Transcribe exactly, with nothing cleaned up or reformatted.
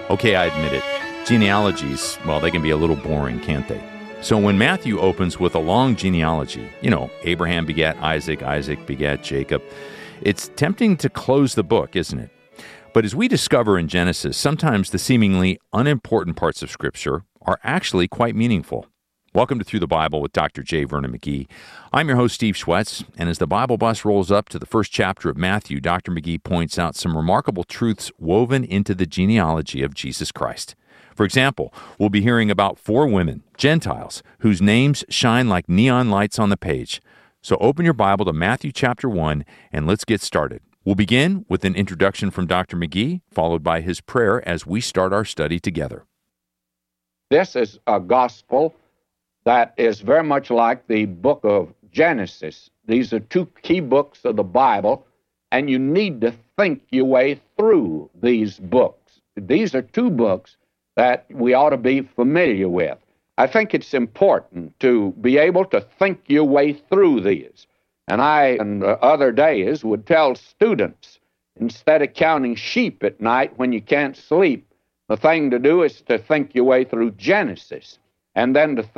Okay, I admit it. Genealogies, well, they can be a little boring, can't they? So when Matthew opens with a long genealogy, you know, Abraham begat Isaac, Isaac begat Jacob, it's tempting to close the book, isn't it? But as we discover in Genesis, sometimes the seemingly unimportant parts of Scripture are actually quite meaningful. Welcome to Through the Bible with Doctor J. Vernon McGee. I'm your host, Steve Schwetz, and as the Bible bus rolls up to the first chapter of Matthew, Doctor McGee points out some remarkable truths woven into the genealogy of Jesus Christ. For example, we'll be hearing about four women, Gentiles, whose names shine like neon lights on the page. So open your Bible to Matthew chapter one, and let's get started. We'll begin with an introduction from Doctor McGee, followed by his prayer as we start our study together. This is a gospel that is very much like the book of Genesis. These are two key books of the Bible, and you need to think your way through these books. These are two books that we ought to be familiar with. I think it's important to be able to think your way through these. And I, in other days, would tell students, instead of counting sheep at night when you can't sleep, the thing to do is to think your way through Genesis, and then to